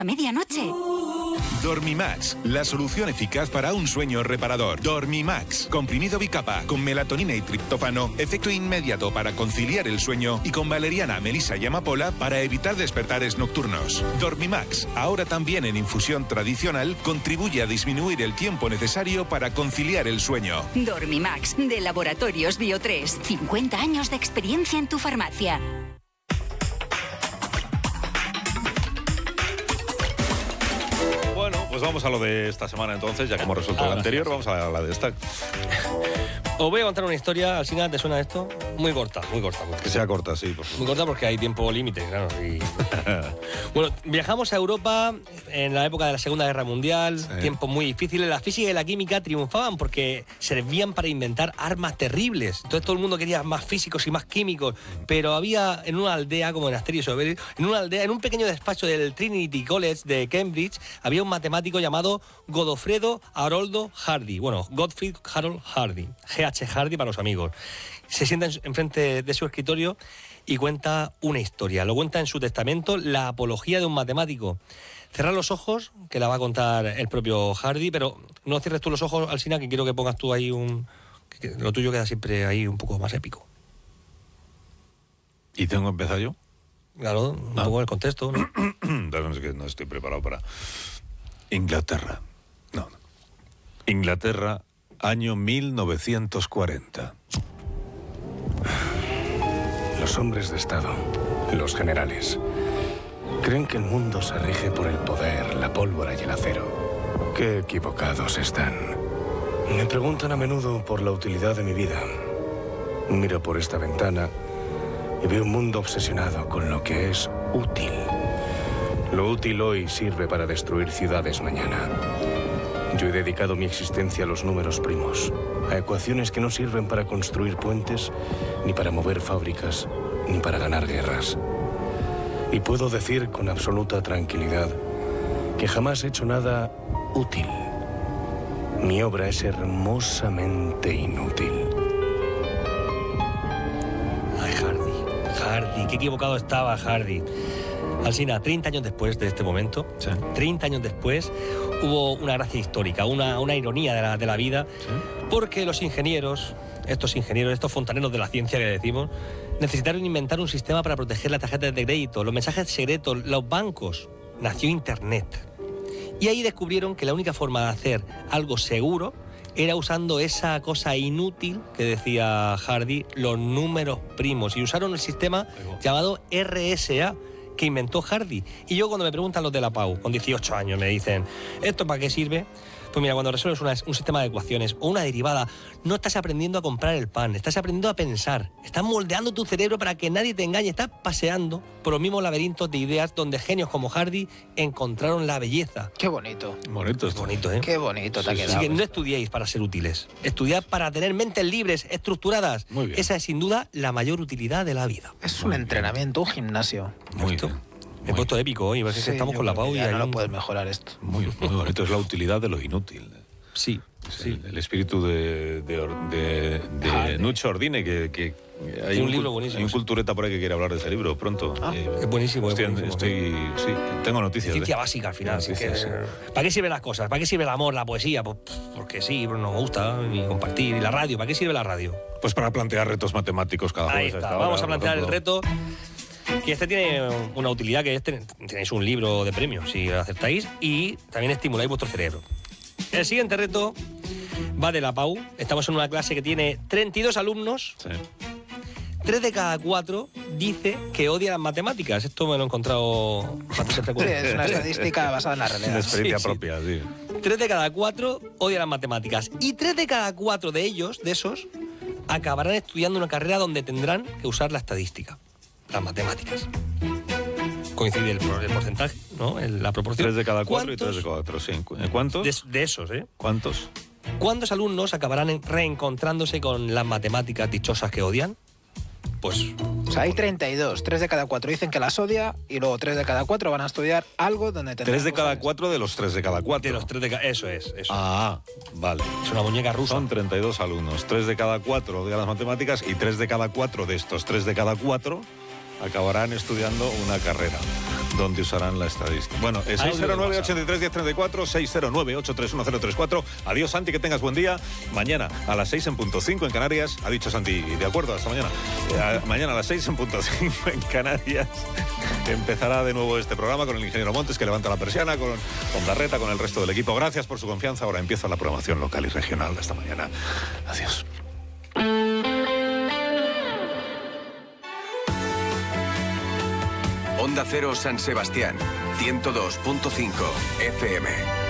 a medianoche. Dormimax, la solución eficaz para un sueño reparador. Dormimax, comprimido bicapa, con melatonina y triptófano, efecto inmediato para conciliar el sueño, y con valeriana, melisa y amapola para evitar despertares nocturnos. Dormimax, ahora también en infusión tradicional, contribuye a disminuir el tiempo necesario para conciliar el sueño. Dormimax, de Laboratorios Bio3. 50 años de experiencia en tu farmacia. Bueno, pues vamos a lo de esta semana entonces, ya que hemos resuelto la anterior, vamos a la de esta. Os voy a contar una historia, al final, ¿te suena esto? Muy corta. Que sea corta, sí, por favor. Muy corta porque hay tiempo límite, claro. Y... Bueno, viajamos a Europa en la época de la Segunda Guerra Mundial, tiempos muy difíciles. La física y la química triunfaban porque servían para inventar armas terribles. Entonces todo el mundo quería más físicos y más químicos, pero había en una aldea, como en Asterix y Obelix, en un pequeño despacho del Trinity College de Cambridge, había un matemático llamado Godofredo Haroldo Hardy. Bueno, Gottfried Harold Hardy. G.H. Hardy para los amigos. Se sienta enfrente de su escritorio y cuenta una historia. Lo cuenta en su testamento, la apología de un matemático. Cerrar los ojos, que la va a contar el propio Hardy, pero no cierres tú los ojos, Alsina, que quiero que pongas tú ahí que lo tuyo queda siempre ahí un poco más épico. ¿Y tengo que empezar yo? Claro, un poco el contexto, ¿no? Es que no estoy preparado para... Inglaterra. No. Inglaterra, año 1940. Los hombres de Estado, los generales, creen que el mundo se rige por el poder, la pólvora y el acero. Qué equivocados están. Me preguntan a menudo por la utilidad de mi vida. Miro por esta ventana y veo un mundo obsesionado con lo que es útil. Lo útil hoy sirve para destruir ciudades mañana. Yo he dedicado mi existencia a los números primos, a ecuaciones que no sirven para construir puentes, ni para mover fábricas, ni para ganar guerras. Y puedo decir con absoluta tranquilidad que jamás he hecho nada útil. Mi obra es hermosamente inútil. Ay, Hardy, qué equivocado estaba Hardy. Alsina, 30 años después de este momento, 30 años después, hubo una gracia histórica, una ironía de la vida, porque los ingenieros, estos fontaneros de la ciencia que decimos, necesitaron inventar un sistema para proteger las tarjetas de crédito, los mensajes secretos, los bancos. Nació Internet. Y ahí descubrieron que la única forma de hacer algo seguro era usando esa cosa inútil que decía Hardy, los números primos. Y usaron el sistema llamado RSA, que inventó Hardy. Y yo, cuando me preguntan los de la PAU, con 18 años, me dicen, ¿esto para qué sirve? Pues mira, cuando resuelves un sistema de ecuaciones o una derivada, no estás aprendiendo a comprar el pan, estás aprendiendo a pensar, estás moldeando tu cerebro para que nadie te engañe, estás paseando por los mismos laberintos de ideas donde genios como Hardy encontraron la belleza. Qué bonito. Bonito, ¿eh? Qué bonito te ha quedado. Así que no estudiéis para ser útiles, estudiad para tener mentes libres, estructuradas. Muy bien. Esa es sin duda la mayor utilidad de la vida. Es un entrenamiento, un gimnasio. Muy bien. Me he puesto épico hoy, porque estamos con la PAU y ya ahí no puedes mejorar esto. Muy bonito, es la utilidad de lo inútil. Sí. El espíritu de Nuccio Ordine, que hay un libro buenísimo. Hay un cultureta por ahí que quiere hablar de ese libro pronto. Es buenísimo. Tengo noticias. Ciencia básica al final. Sí. ¿Para qué sirven las cosas? ¿Para qué sirve el amor, la poesía? Pues porque sí, nos gusta y compartir. ¿Y la radio? ¿Para qué sirve la radio? Pues para plantear retos matemáticos cada jueves. Ahí está. Vamos a plantear el reto. Y este tiene una utilidad, que tenéis un libro de premio si aceptáis, y también estimuláis vuestro cerebro. El siguiente reto va de la PAU. Estamos en una clase que tiene 32 alumnos. 3 de cada 4 dice que odia las matemáticas. Esto me lo he encontrado bastante frecuente. Es una estadística basada en la realidad. Una experiencia propia, sí. 3 de cada 4 odian las matemáticas. Y 3 de cada 4 de esos, acabarán estudiando una carrera donde tendrán que usar la estadística, las matemáticas. Coincide el porcentaje, ¿no? La proporción. 3 de cada 4 y 3 de cada 4, sí. ¿Cuántos? De esos, ¿eh? ¿Cuántos? ¿Cuántos alumnos acabarán reencontrándose con las matemáticas dichosas que odian? Pues... O sea, hay 32. 3 de cada 4 dicen que las odia y luego 3 de cada 4 van a estudiar algo donde tendrán... 3 de cada 4 de los 3 de cada 4. De los 3 de cada... Eso es. Ah, vale. Es una muñeca rusa. Son 32 alumnos. 3 de cada 4 odian las matemáticas y 3 de cada 4 de estos 3 de cada 4 acabarán estudiando una carrera. donde usarán la estadística. Bueno, 609-83-1034, 609-831-034. Adiós, Santi, que tengas buen día. Mañana a las 6 en punto 5 en Canarias. Ha dicho Santi, de acuerdo, hasta mañana. Mañana a las 6 en punto 5 en Canarias. Empezará de nuevo este programa con el ingeniero Montes, que levanta la persiana, con Darreta, con el resto del equipo. Gracias por su confianza. Ahora empieza la programación local y regional. Hasta mañana. Adiós. Onda Cero San Sebastián, 102.5 FM.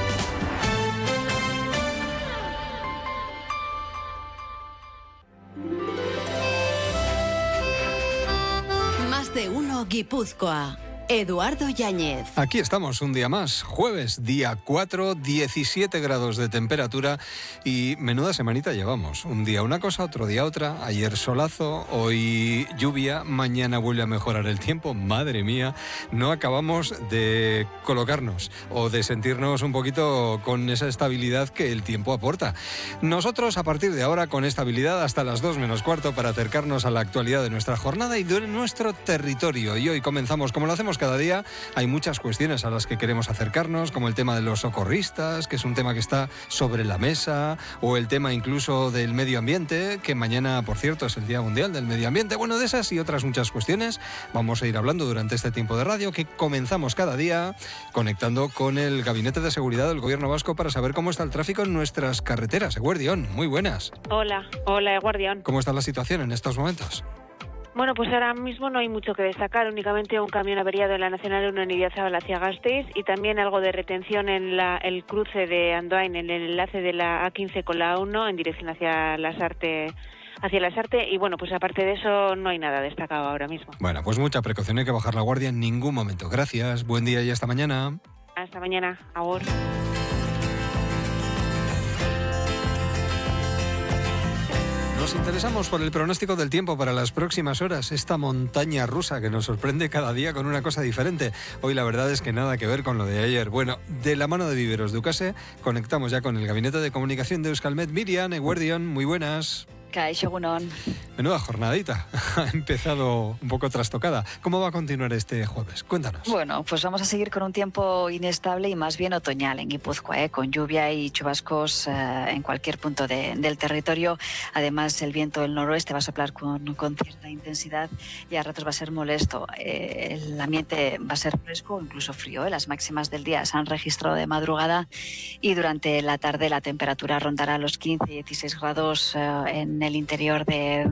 Más de uno Guipúzcoa. Eduardo Yáñez. Aquí estamos un día más, jueves, día 4, 17 grados de temperatura y menuda semanita llevamos. Un día una cosa, otro día otra. Ayer solazo, hoy lluvia, mañana vuelve a mejorar el tiempo. Madre mía, no acabamos de colocarnos o de sentirnos un poquito con esa estabilidad que el tiempo aporta. Nosotros a partir de ahora con estabilidad hasta las 2 menos cuarto para acercarnos a la actualidad de nuestra jornada y de nuestro territorio. Y hoy comenzamos como lo hacemos cada día. Hay muchas cuestiones a las que queremos acercarnos, como el tema de los socorristas, que es un tema que está sobre la mesa, o el tema incluso del medio ambiente, que mañana, por cierto, es el Día Mundial del Medio Ambiente. Bueno, de esas y otras muchas cuestiones vamos a ir hablando durante este tiempo de radio, que comenzamos cada día conectando con el Gabinete de Seguridad del Gobierno Vasco para saber cómo está el tráfico en nuestras carreteras. Eguerdión, muy buenas. Hola, Eguerdión. ¿Cómo está la situación en estos momentos? Bueno, pues ahora mismo no hay mucho que destacar, únicamente un camión averiado en la Nacional 1 en Idiazábal hacia Gasteiz y también algo de retención en el cruce de Andoain, en el enlace de la A15 con la A1 en dirección hacia Lasarte, y bueno, pues aparte de eso no hay nada destacado ahora mismo. Bueno, pues mucha precaución, hay que bajar la guardia en ningún momento. Gracias, buen día y hasta mañana. Hasta mañana, agur. Nos interesamos por el pronóstico del tiempo para las próximas horas, esta montaña rusa que nos sorprende cada día con una cosa diferente. Hoy la verdad es que nada que ver con lo de ayer. Bueno, de la mano de Viveros Ducase, conectamos ya con el Gabinete de Comunicación de Euskalmet. Miriam Eguerdión, muy buenas. Kaixo, egunon. Menuda jornadita, ha empezado un poco trastocada. ¿Cómo va a continuar este jueves? Cuéntanos. Bueno, pues vamos a seguir con un tiempo inestable y más bien otoñal en Guipúzcoa, con lluvia y chubascos en cualquier punto del territorio. Además, el viento del noroeste va a soplar con cierta intensidad y a ratos va a ser molesto. El ambiente va a ser fresco, incluso frío. Las máximas del día se han registrado de madrugada y durante la tarde la temperatura rondará los 15-16 grados en el interior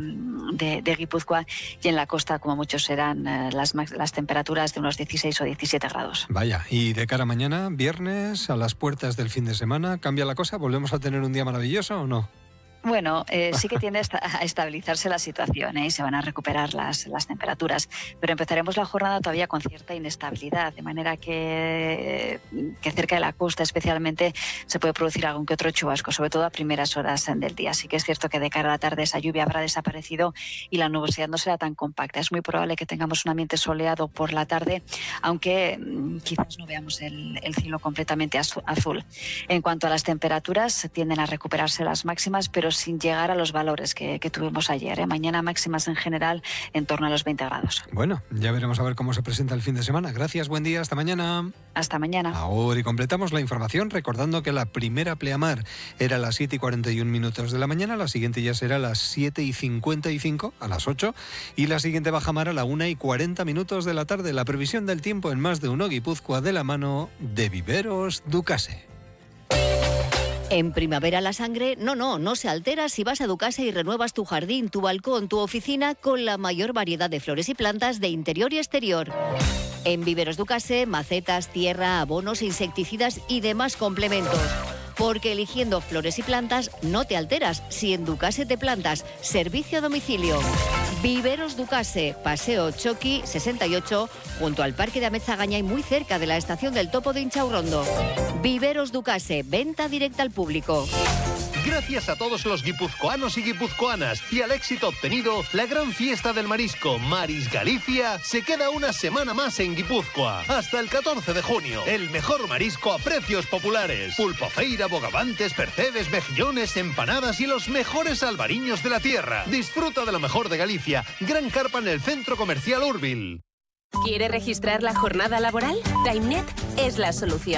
de Guipúzcoa y en la costa, como muchos serán las temperaturas de unos 16 o 17 grados. Vaya, y de cara a mañana, viernes, a las puertas del fin de semana, ¿cambia la cosa? ¿Volvemos a tener un día maravilloso o no? Bueno, sí que tiende a estabilizarse la situación y se van a recuperar las temperaturas, pero empezaremos la jornada todavía con cierta inestabilidad, de manera que cerca de la costa especialmente se puede producir algún que otro chubasco, sobre todo a primeras horas del día. Sí que es cierto que de cara a la tarde esa lluvia habrá desaparecido y la nubosidad no será tan compacta. Es muy probable que tengamos un ambiente soleado por la tarde, aunque quizás no veamos el cielo completamente azul. En cuanto a las temperaturas, tienden a recuperarse las máximas, pero sin llegar a los valores que tuvimos ayer. Mañana máximas en general en torno a los 20 grados. Bueno, ya veremos a ver cómo se presenta el fin de semana. Gracias, buen día, hasta mañana. Hasta mañana. Ahora y completamos la información recordando que la primera pleamar era a las 7:41 de la mañana, la siguiente ya será a las 7:55, a las 8, y la siguiente bajamar a la 1:40 de la tarde. La previsión del tiempo en Más de Uno Guipúzcoa de la mano de Viveros Ducase. En primavera la sangre no se altera si vas a Ducase y renuevas tu jardín, tu balcón, tu oficina con la mayor variedad de flores y plantas de interior y exterior. En Viveros Ducase, macetas, tierra, abonos, insecticidas y demás complementos. Porque eligiendo flores y plantas no te alteras si en Ducase te plantas. Servicio a domicilio. Viveros Ducase, Paseo Choqui 68, junto al Parque de Ametzagaña y muy cerca de la estación del Topo de Inchaurrondo. Viveros Ducase, venta directa al público. Gracias a todos los guipuzcoanos y guipuzcoanas y al éxito obtenido, la gran fiesta del marisco Maris Galicia se queda una semana más en Guipúzcoa. Hasta el 14 de junio. El mejor marisco a precios populares. Pulpofeira, bogavantes, percebes, mejillones, empanadas y los mejores albariños de la tierra. Disfruta de lo mejor de Galicia. Gran carpa en el Centro Comercial Urbil. ¿Quiere registrar la jornada laboral? TimeNet es la solución.